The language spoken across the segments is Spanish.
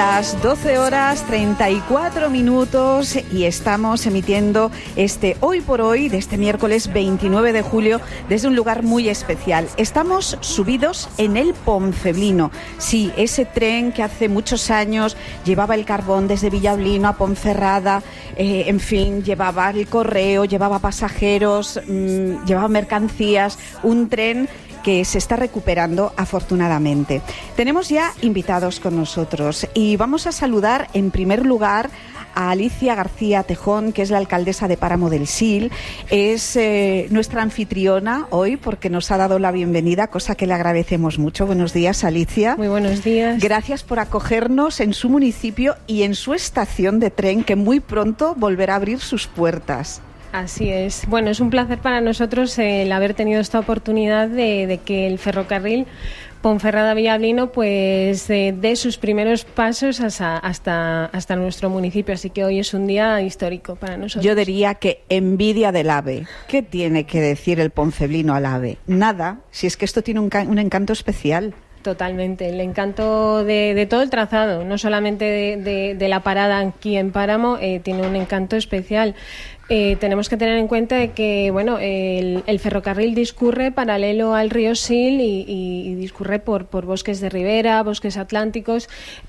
Las 12 horas 34 minutos y estamos emitiendo Hoy por Hoy de este miércoles 29 de julio desde un lugar muy especial. Estamos subidos en el Ponceblino. Sí, ese tren que hace muchos años llevaba el carbón desde Villablino a Ponferrada, en fin, llevaba el correo, llevaba pasajeros, llevaba mercancías, un tren que se está recuperando afortunadamente. Tenemos ya invitados con nosotros y vamos a saludar en primer lugar a Alicia García Tejón, que es la alcaldesa de Páramo del Sil. Es nuestra anfitriona hoy porque nos ha dado la bienvenida, cosa que le agradecemos mucho. Buenos días, Alicia. Muy buenos días. Gracias por acogernos en su municipio y en su estación de tren, que muy pronto volverá a abrir sus puertas. Así es. Bueno, es un placer para nosotros el haber tenido esta oportunidad de que el ferrocarril Ponferrada-Villablino pues dé sus primeros pasos hasta nuestro municipio. Así que hoy es un día histórico para nosotros. Yo diría que envidia del AVE. ¿Qué tiene que decir el ponceblino al AVE? Nada, si es que esto tiene un encanto especial. Totalmente, el encanto de todo el trazado, no solamente de la parada aquí en Páramo, tiene un encanto especial. Tenemos que tener en cuenta de que el ferrocarril discurre paralelo al río Sil y discurre por bosques de ribera, bosques atlánticos,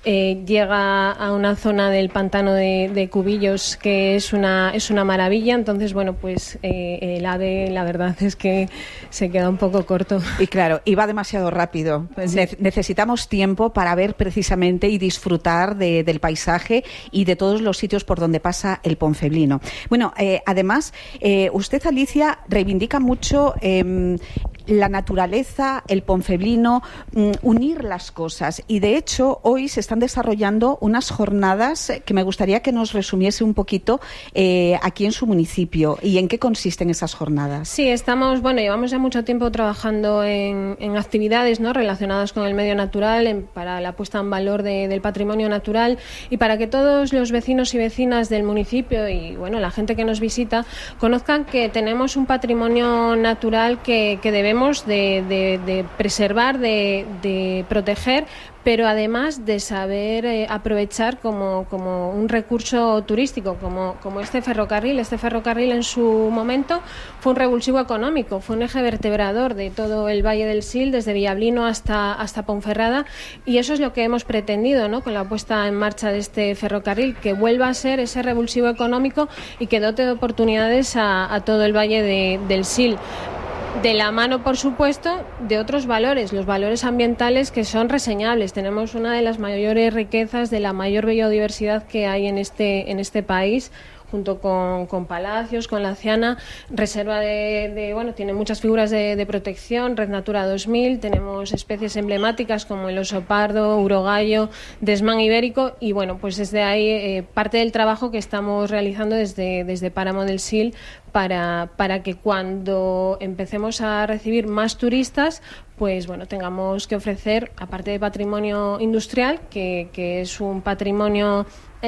llega a una zona del pantano de Cubillos que es una maravilla. Entonces, el AVE la verdad es que se queda un poco corto. Y claro, y va demasiado rápido. Sí. Necesitamos tiempo para ver precisamente y disfrutar del paisaje y de todos los sitios por donde pasa el ponceblino. Bueno, además, usted, Alicia, reivindica mucho la naturaleza, el ponceblino, unir las cosas. Y, de hecho, hoy se están desarrollando unas jornadas que me gustaría que nos resumiese un poquito aquí en su municipio. ¿Y en qué consisten esas jornadas? Sí, llevamos ya mucho tiempo trabajando en actividades, ¿no?, relacionadas con el medio natural, para la puesta en valor del patrimonio natural y para que todos los vecinos y vecinas del municipio y, la gente que nos visita conozcan que tenemos un patrimonio natural que debemos de preservar, de proteger, pero además de saber aprovechar como un recurso turístico, como este ferrocarril. Este ferrocarril en su momento fue un revulsivo económico, fue un eje vertebrador de todo el Valle del Sil, desde Villablino hasta Ponferrada, y eso es lo que hemos pretendido, ¿no?, con la puesta en marcha de este ferrocarril, que vuelva a ser ese revulsivo económico y que dote de oportunidades a todo el Valle del Sil. De la mano, por supuesto, de otros valores, los valores ambientales que son reseñables. Tenemos una de las mayores riquezas, de la mayor biodiversidad que hay en este país, junto con Palacios, con la Ciana, reserva tiene muchas figuras de protección, Red Natura 2000, tenemos especies emblemáticas como el oso pardo, urogallo, desmán ibérico y desde ahí parte del trabajo que estamos realizando desde Páramo del Sil para que cuando empecemos a recibir más turistas, tengamos que ofrecer, aparte de patrimonio industrial, que es un patrimonio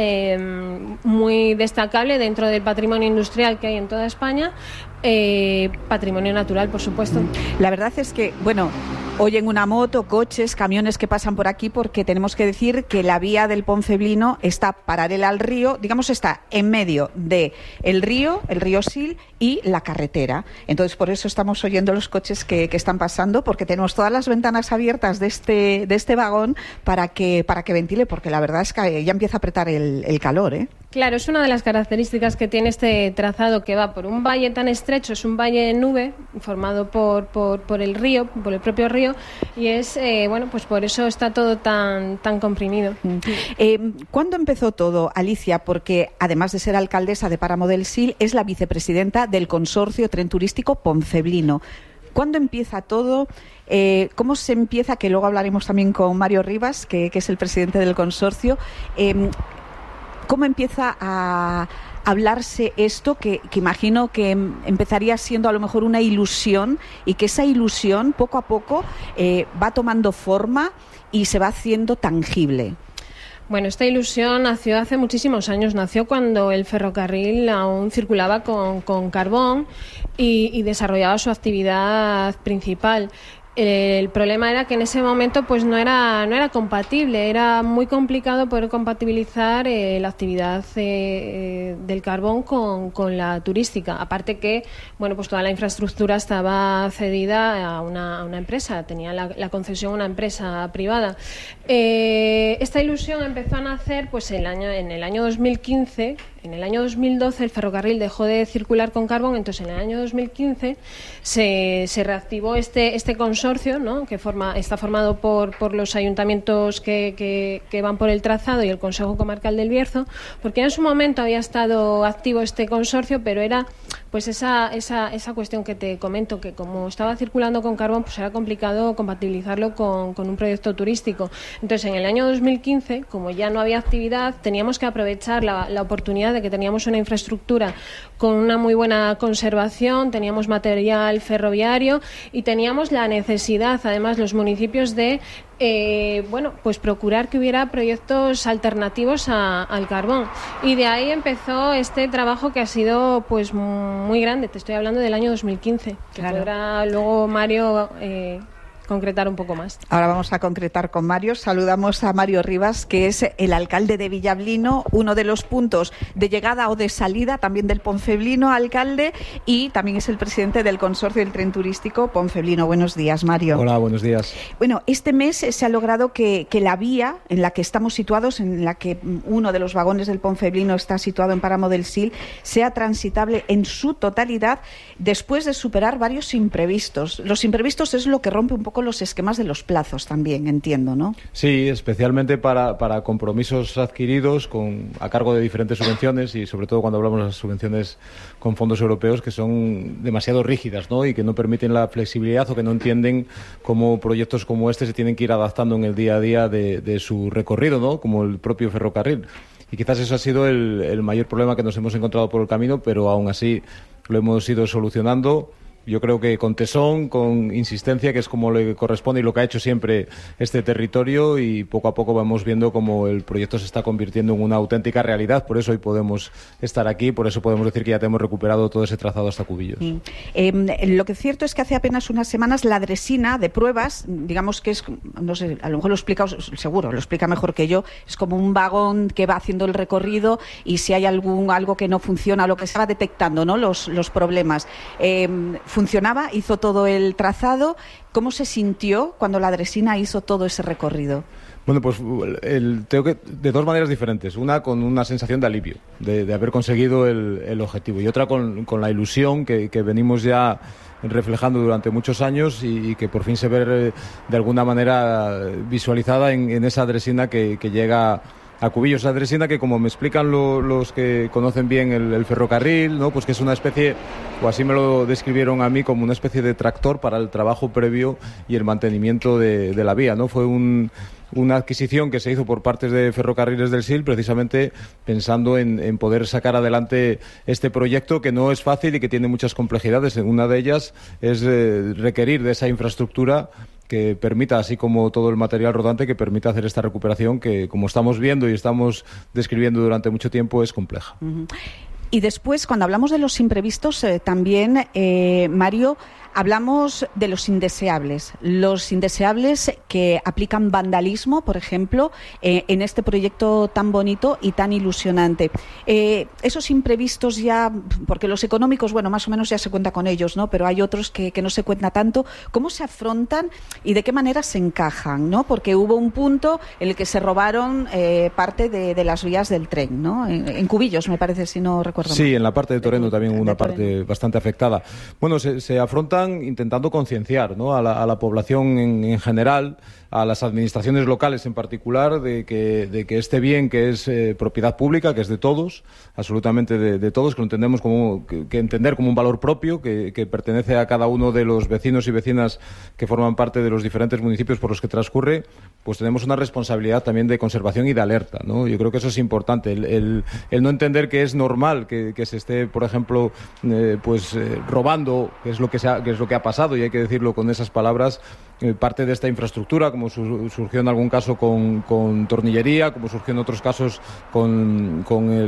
muy destacable dentro del patrimonio industrial que hay en toda España, patrimonio natural, por supuesto. La verdad es que, oyen una moto, coches, camiones que pasan por aquí, porque tenemos que decir que la vía del Ponceblino está paralela al río, está en medio de el río Sil y la carretera. Entonces, por eso estamos oyendo los coches que están pasando, porque tenemos todas las ventanas abiertas de este vagón para que ventile, porque la verdad es que ya empieza a apretar el calor, ¿eh? Claro, es una de las características que tiene este trazado, que va por un valle tan estrecho, es un valle de nube formado por el río, por el propio río, y es por eso está todo tan comprimido. ¿Cuándo empezó todo, Alicia? Porque además de ser alcaldesa de Páramo del Sil, es la vicepresidenta del consorcio Tren Turístico Ponceblino. ¿Cuándo empieza todo? ¿Cómo se empieza? Que luego hablaremos también con Mario Rivas, que es el presidente del consorcio. ¿Cómo empieza a hablarse esto, que imagino que empezaría siendo a lo mejor una ilusión, y que esa ilusión poco a poco va tomando forma y se va haciendo tangible? Bueno, esta ilusión nació hace muchísimos años. Nació cuando el ferrocarril aún circulaba con carbón y desarrollaba su actividad principal. El problema era que en ese momento pues no era compatible, era muy complicado poder compatibilizar la actividad del carbón con la turística. Aparte que, bueno, pues toda la infraestructura estaba cedida a una empresa, tenía la concesión una empresa privada. Esta ilusión empezó a nacer pues en el año 2015. En el año 2012 el ferrocarril dejó de circular con carbón, entonces en el año 2015 se reactivó este consorcio, ¿no?, que está formado por los ayuntamientos que van por el trazado y el Consejo Comarcal del Bierzo, porque en su momento había estado activo este consorcio, pero era pues esa cuestión que te comento, que como estaba circulando con carbón, pues era complicado compatibilizarlo con un proyecto turístico. Entonces en el año 2015, como ya no había actividad, teníamos que aprovechar la oportunidad de que teníamos una infraestructura con una muy buena conservación, teníamos material ferroviario y teníamos la necesidad, además, los municipios de pues procurar que hubiera proyectos alternativos al carbón. Y de ahí empezó este trabajo que ha sido pues muy grande. Te estoy hablando del año 2015, que claro. podrá luego Mario concretar un poco más. Ahora vamos a concretar con Mario. Saludamos a Mario Rivas, que es el alcalde de Villablino, uno de los puntos de llegada o de salida también del Ponfeblino, alcalde, y también es el presidente del consorcio del tren turístico Ponfeblino. Buenos días, Mario. Hola, buenos días. Bueno, este mes se ha logrado que la vía en la que estamos situados, en la que uno de los vagones del Ponfeblino está situado en Páramo del Sil, sea transitable en su totalidad después de superar varios imprevistos. Los imprevistos es lo que rompe un poco los esquemas de los plazos también, entiendo, ¿no? Sí, especialmente para compromisos adquiridos a cargo de diferentes subvenciones y sobre todo cuando hablamos de las subvenciones con fondos europeos que son demasiado rígidas, ¿no?, y que no permiten la flexibilidad o que no entienden cómo proyectos como este se tienen que ir adaptando en el día a día de su recorrido, ¿no?, como el propio ferrocarril. Y quizás eso ha sido el mayor problema que nos hemos encontrado por el camino, pero aún así lo hemos ido solucionando. Yo creo que con tesón, con insistencia, que es como le corresponde y lo que ha hecho siempre este territorio, y poco a poco vamos viendo cómo el proyecto se está convirtiendo en una auténtica realidad. Por eso hoy podemos estar aquí, por eso podemos decir que ya tenemos recuperado todo ese trazado hasta Cubillos. Lo que es cierto es que hace apenas unas semanas la dresina de pruebas, digamos que es, no sé, a lo mejor lo explica, seguro, lo explica mejor que yo, es como un vagón que va haciendo el recorrido y si hay algo que no funciona, lo que se va detectando, ¿no?, los problemas. Funcionaba, hizo todo el trazado. ¿Cómo se sintió cuando la dresina hizo todo ese recorrido? Bueno, pues tengo que de dos maneras diferentes. Una con una sensación de alivio, de haber conseguido el objetivo, y otra con la ilusión que venimos ya reflejando durante muchos años y que por fin se ve de alguna manera visualizada en esa dresina que llega a Cubillos. Esa dresina que, como me explican los que conocen bien el ferrocarril, ¿no?, pues que es una especie, o así me lo describieron a mí, como una especie de tractor para el trabajo previo y el mantenimiento de la vía, ¿no? Fue una adquisición que se hizo por partes de Ferrocarriles del Sil, precisamente pensando en poder sacar adelante este proyecto, que no es fácil y que tiene muchas complejidades. Una de ellas es requerir de esa infraestructura que permita, así como todo el material rodante, que permita hacer esta recuperación que, como estamos viendo y estamos describiendo durante mucho tiempo, es compleja. Uh-huh. Y después, cuando hablamos de los imprevistos, también, Mario, hablamos de los indeseables que aplican vandalismo, por ejemplo, en este proyecto tan bonito y tan ilusionante. Esos imprevistos ya, porque los económicos, bueno, más o menos ya se cuenta con ellos, ¿no?, pero hay otros que no se cuenta tanto. ¿Cómo se afrontan y de qué manera se encajan, ¿no? Porque hubo un punto en el que se robaron parte de las vías del tren, ¿no? En Cubillos, me parece, si no recuerdo mal. Sí, en la parte de Toreno también hubo una parte bastante afectada. Bueno, se afrontan intentando concienciar, ¿no?, a la población en general, a las administraciones locales en particular, de que este bien, que es propiedad pública, que es de todos, absolutamente de todos, que lo entendemos que entender como un valor propio, que pertenece a cada uno de los vecinos y vecinas que forman parte de los diferentes municipios por los que transcurre, pues tenemos una responsabilidad también de conservación y de alerta, ¿no? Yo creo que eso es importante, el no entender que es normal que se esté, por ejemplo, robando, que es lo que es lo que ha pasado, y hay que decirlo con esas palabras, parte de esta infraestructura, como surgió en algún caso con tornillería, como surgió en otros casos con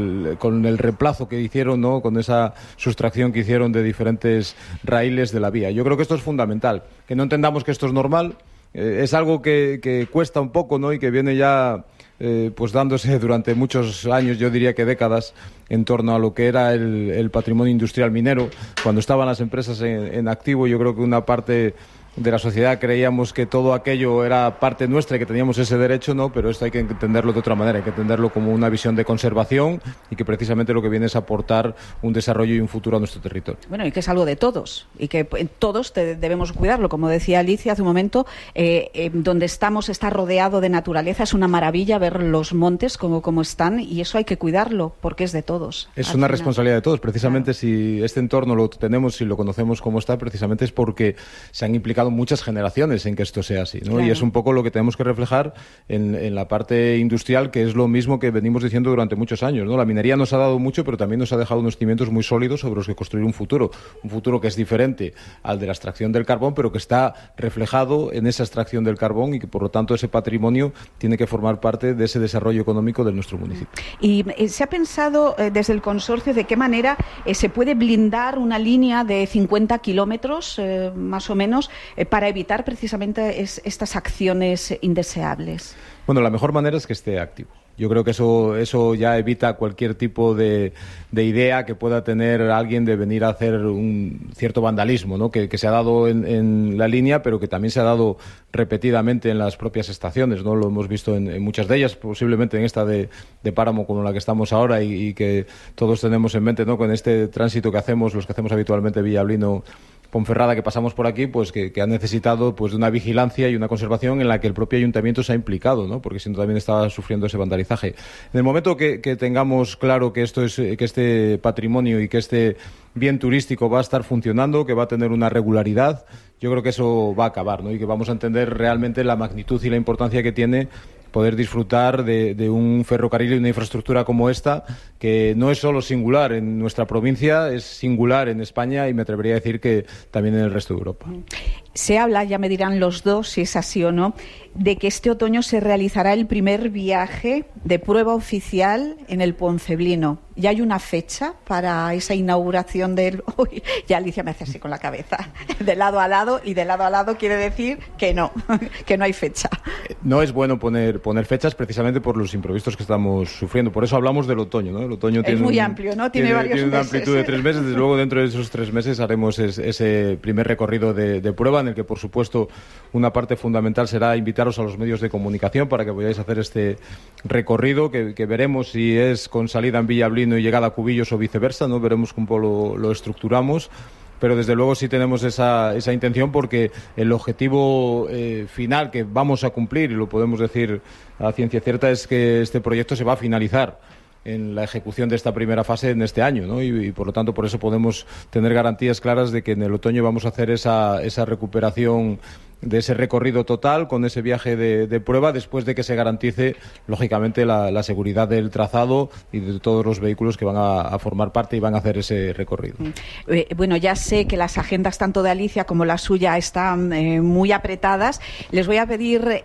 el reemplazo que hicieron, ¿no?, con esa sustracción que hicieron de diferentes raíles de la vía. Yo creo que esto es fundamental, que no entendamos que esto es normal, es algo que cuesta un poco, ¿no?, y que viene ya pues dándose durante muchos años, yo diría que décadas, en torno a lo que era el patrimonio industrial minero. Cuando estaban las empresas en activo, yo creo que una parte de la sociedad creíamos que todo aquello era parte nuestra y que teníamos ese derecho, ¿no? Pero esto hay que entenderlo de otra manera, hay que entenderlo como una visión de conservación y que precisamente lo que viene es aportar un desarrollo y un futuro a nuestro territorio. Bueno, y que es algo de todos y que todos debemos cuidarlo. Como decía Alicia hace un momento, donde estamos está rodeado de naturaleza, es una maravilla ver los montes como están, y eso hay que cuidarlo porque es de todos. Es una responsabilidad de todos. Precisamente, claro, si este entorno lo tenemos, si lo conocemos como está, precisamente es porque se han implicado muchas generaciones en que esto sea así, ¿no? Claro. Y es un poco lo que tenemos que reflejar en la parte industrial, que es lo mismo que venimos diciendo durante muchos años, ¿no? La minería nos ha dado mucho, pero también nos ha dejado unos cimientos muy sólidos sobre los que construir un futuro que es diferente al de la extracción del carbón, pero que está reflejado en esa extracción del carbón y que, por lo tanto, ese patrimonio tiene que formar parte de ese desarrollo económico de nuestro municipio. ¿Y se ha pensado desde el consorcio de qué manera se puede blindar una línea de 50 kilómetros, más o menos, para evitar precisamente estas acciones indeseables? Bueno, la mejor manera es que esté activo. Yo creo que eso ya evita cualquier tipo de idea que pueda tener alguien de venir a hacer un cierto vandalismo, ¿no?, que se ha dado en la línea, pero que también se ha dado repetidamente en las propias estaciones, ¿no? Lo hemos visto en muchas de ellas, posiblemente en esta de Páramo, como la que estamos ahora y que todos tenemos en mente, ¿no?, con este tránsito que hacemos, los que hacemos habitualmente Villablino, Ponferrada, que pasamos por aquí, pues que ha necesitado pues de una vigilancia y una conservación en la que el propio ayuntamiento se ha implicado, ¿no?, porque si no también estaba sufriendo ese vandalizaje. En el momento que tengamos claro que este patrimonio y que este bien turístico va a estar funcionando, que va a tener una regularidad, yo creo que eso va a acabar, ¿no?, y que vamos a entender realmente la magnitud y la importancia que tiene poder disfrutar de un ferrocarril y una infraestructura como esta, que no es solo singular en nuestra provincia, es singular en España y me atrevería a decir que también en el resto de Europa. Se habla, ya me dirán los dos si es así o no, de que este otoño se realizará el primer viaje de prueba oficial en el Ponceblino. ¿Ya hay una fecha para esa inauguración del...? Uy, ya Alicia me hace así con la cabeza. De lado a lado, y de lado a lado quiere decir que no hay fecha. No es bueno poner fechas precisamente por los imprevistos que estamos sufriendo. Por eso hablamos del otoño, ¿no? El otoño es muy amplio, ¿no? Tiene varios meses. Tiene una amplitud de 3 meses. Desde luego, dentro de esos 3 meses haremos ese primer recorrido de prueba, en el que, por supuesto, una parte fundamental será invitaros a los medios de comunicación para que podáis hacer este recorrido, que veremos si es con salida en Villablino y llegada a Cubillos o viceversa, ¿no? Veremos cómo lo estructuramos. Pero desde luego sí tenemos esa intención, porque el objetivo final que vamos a cumplir, y lo podemos decir a ciencia cierta, es que este proyecto se va a finalizar en la ejecución de esta primera fase en este año, ¿no? Y por lo tanto, por eso podemos tener garantías claras de que en el otoño vamos a hacer esa recuperación de ese recorrido total, con ese viaje de prueba, después de que se garantice, lógicamente, la seguridad del trazado y de todos los vehículos que van a formar parte y van a hacer ese recorrido. Bueno, ya sé que las agendas tanto de Alicia como la suya están muy apretadas. Les voy a pedir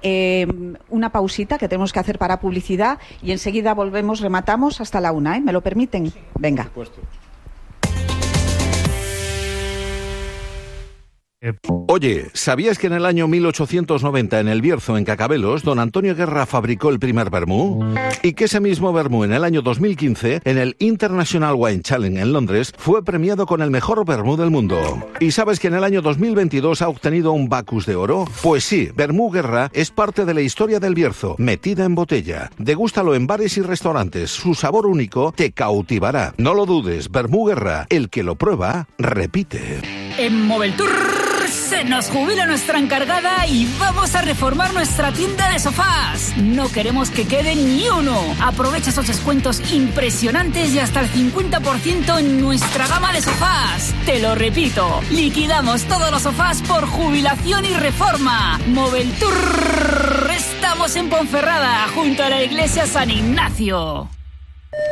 una pausita que tenemos que hacer para publicidad y enseguida volvemos, rematamos hasta la 1, ¿eh? ¿Me lo permiten? Sí, venga. Por supuesto. Oye, ¿sabías que en el año 1890 en El Bierzo, en Cacabelos, don Antonio Guerra fabricó el primer vermú? Y que ese mismo vermú en el año 2015, en el International Wine Challenge en Londres, fue premiado con el mejor vermú del mundo. ¿Y sabes que en el año 2022 ha obtenido un Bacus de oro? Pues sí, Vermú Guerra es parte de la historia del Bierzo, metida en botella. Degústalo en bares y restaurantes, su sabor único te cautivará. No lo dudes, Vermú Guerra, el que lo prueba, repite. En Moveltour se nos jubila nuestra encargada y vamos a reformar nuestra tienda de sofás. No queremos que quede ni uno. Aprovecha esos descuentos impresionantes y hasta el 50% en nuestra gama de sofás. Te lo repito, liquidamos todos los sofás por jubilación y reforma. Moveltour. Estamos en Ponferrada, junto a la iglesia San Ignacio.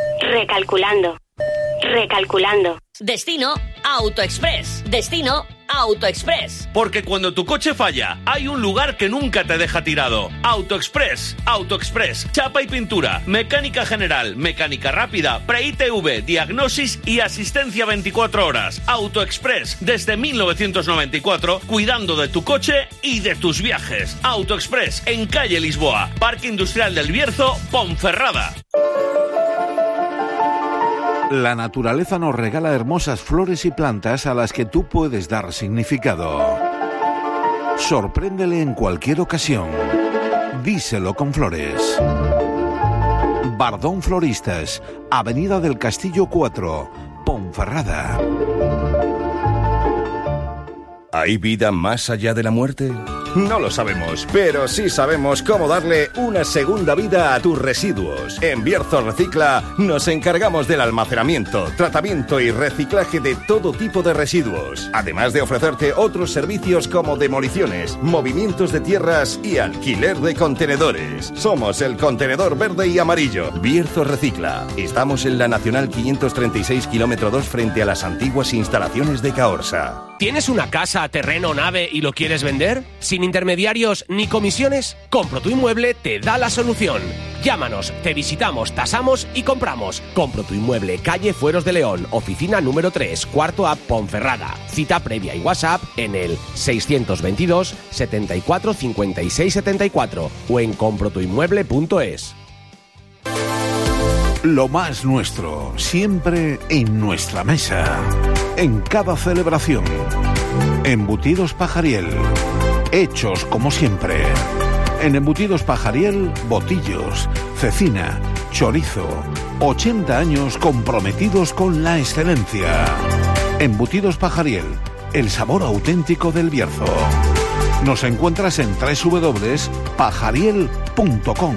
Recalculando. Destino AutoExpress. Destino AutoExpress. Porque cuando tu coche falla, hay un lugar que nunca te deja tirado. AutoExpress. AutoExpress. Chapa y pintura, mecánica general, mecánica rápida, pre-ITV, diagnosis y asistencia 24 horas. AutoExpress. Desde 1994, cuidando de tu coche y de tus viajes. AutoExpress. En calle Lisboa. Parque Industrial del Bierzo, Ponferrada. La naturaleza nos regala hermosas flores y plantas a las que tú puedes dar significado. Sorpréndele en cualquier ocasión. Díselo con flores. Bardón Floristas, Avenida del Castillo 4, Ponferrada. ¿Hay vida más allá de la muerte? No lo sabemos, pero sí sabemos cómo darle una segunda vida a tus residuos. En Bierzo Recicla nos encargamos del almacenamiento, tratamiento y reciclaje de todo tipo de residuos, además de ofrecerte otros servicios como demoliciones, movimientos de tierras y alquiler de contenedores. Somos el contenedor verde y amarillo. Bierzo Recicla. Estamos en la Nacional 536 km 2 frente a las antiguas instalaciones de Caorsa. ¿Tienes una casa, terreno, nave y lo quieres vender? Sin intermediarios ni comisiones, Compro tu Inmueble te da la solución. Llámanos, te visitamos, tasamos y compramos. Compro tu Inmueble, calle Fueros de León, oficina número 3, cuarto A, Ponferrada. Cita previa y WhatsApp en el 622 74 56 74 o en comprotuinmueble.es. Lo más nuestro, siempre en nuestra mesa. En cada celebración. Embutidos Pajariel. Hechos como siempre. En Embutidos Pajariel, botillos, cecina, chorizo. 80 años comprometidos con la excelencia. Embutidos Pajariel, el sabor auténtico del Bierzo. Nos encuentras en www.pajariel.com.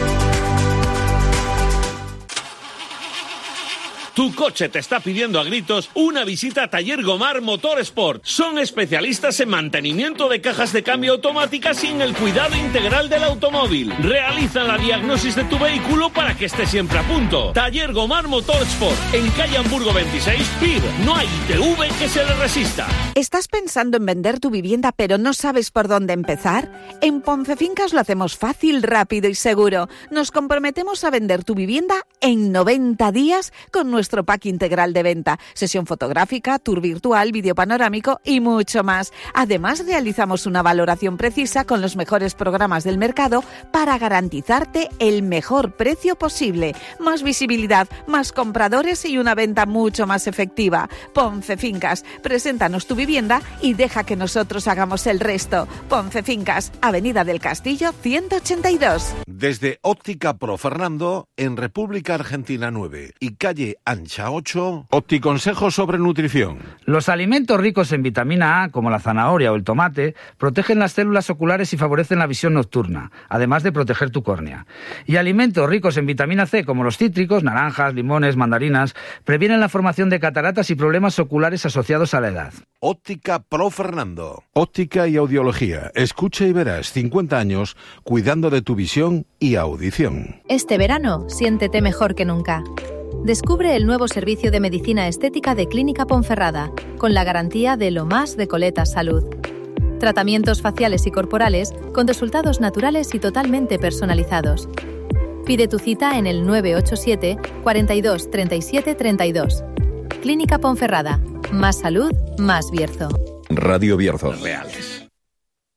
Tu coche te está pidiendo a gritos una visita a Taller Gomar Motorsport. Son especialistas en mantenimiento de cajas de cambio automáticas sin el cuidado integral del automóvil. Realizan la diagnosis de tu vehículo para que esté siempre a punto. Taller Gomar Motorsport, en calle Hamburgo 26, PIR. No hay ITV que se le resista. ¿Estás pensando en vender tu vivienda pero no sabes por dónde empezar? En Poncefincas lo hacemos fácil, rápido y seguro. Nos comprometemos a vender tu vivienda en 90 días con nuestro pack integral de venta, sesión fotográfica, tour virtual, vídeo panorámico y mucho más. Además, realizamos una valoración precisa con los mejores programas del mercado para garantizarte el mejor precio posible, más visibilidad, más compradores y una venta mucho más efectiva. Poncefincas, preséntanos tu vivienda y deja que nosotros hagamos el resto. Poncefincas, Avenida del Castillo 182. Desde Óptica Pro Fernando, en República Argentina 9 y calle Ancha 8, Opticonsejos sobre nutrición. Los alimentos ricos en vitamina A, como la zanahoria o el tomate, protegen las células oculares y favorecen la visión nocturna, además de proteger tu córnea. Y alimentos ricos en vitamina C, como los cítricos, naranjas, limones, mandarinas, previenen la formación de cataratas y problemas oculares asociados a la edad. Óptica Pro Fernando. Óptica y audiología. Escucha y verás. 50 años cuidando de tu visión y audición. Este verano, siéntete mejor que nunca. Descubre el nuevo servicio de medicina estética de Clínica Ponferrada, con la garantía de lo más de Coletas Salud. Tratamientos faciales y corporales con resultados naturales y totalmente personalizados. Pide tu cita en el 987 42 37 32. Clínica Ponferrada. Más salud, más Bierzo. Radio Bierzo. Reales.